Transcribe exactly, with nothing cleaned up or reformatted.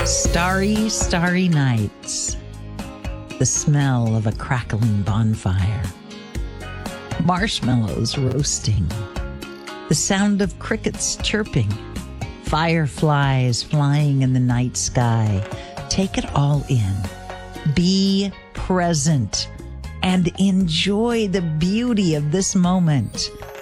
Starry, starry nights. The smell of a crackling bonfire. Marshmallows roasting. The sound of crickets chirping. Fireflies flying in the night sky. Take it all in. Be present and enjoy the beauty of this moment.